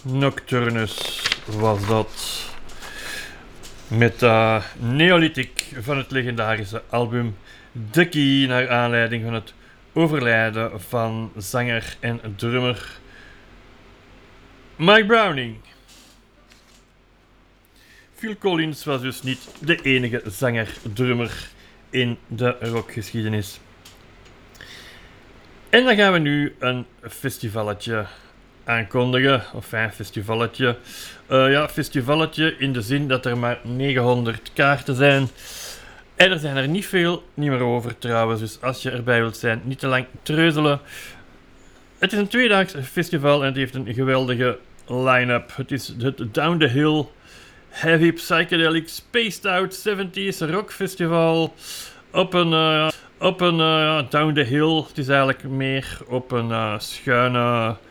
Nocturnus was dat. Met Neolithic van het legendarische album The Key, naar aanleiding van het overlijden van zanger en drummer Mike Browning. Phil Collins was dus niet de enige zanger-drummer in de rockgeschiedenis. En dan gaan we nu een festivalletje aankondigen. Of een festivalletje. Festivalletje in de zin dat er maar 900 kaarten zijn. En er zijn er niet veel, niet meer over trouwens. Dus als je erbij wilt zijn, niet te lang treuzelen. Het is een tweedaags festival en het heeft een geweldige line-up. Het is het Down the Hill Heavy Psychedelic Spaced Out 70s Rock Festival. Op een Down the Hill. Het is eigenlijk meer op een schuine